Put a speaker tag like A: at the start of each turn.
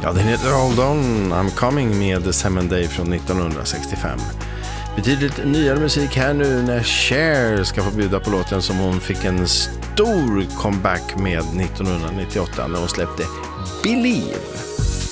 A: Ja, den heter Hold On, I'm Coming med Sam & Dave från 1965. Betydligt nyare musik här nu när Cher ska få bjuda på låten som hon fick en stor comeback med 1998 när hon släppte Believe.